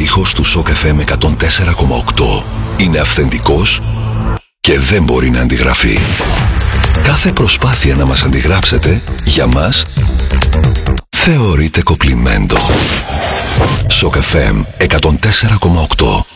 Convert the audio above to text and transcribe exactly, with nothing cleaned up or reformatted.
ήχος του Σοκ εφ εμ εκατόν τέσσερα κόμμα οκτώ είναι αυθεντικός και δεν μπορεί να αντιγραφεί. Κάθε προσπάθεια να μας αντιγράψετε, για μας, θεωρείται κοπλιμέντο. Σοκ εφ εμ εκατόν τέσσερα κόμμα οκτώ.